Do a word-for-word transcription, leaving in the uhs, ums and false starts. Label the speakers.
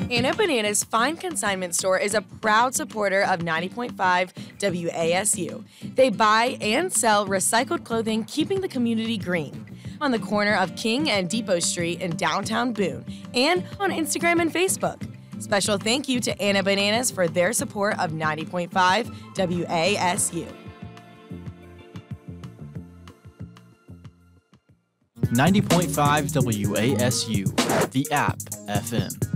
Speaker 1: Anna Bananas Fine Consignment Store is a proud supporter of ninety point five W A S U. They buy and sell recycled clothing, keeping the community green. On the corner of King and Depot Street in downtown Boone, and on Instagram and Facebook. Special thank you to Anna Bananas for their support of ninety point five W A S U.
Speaker 2: ninety point five W A S U, the app F M.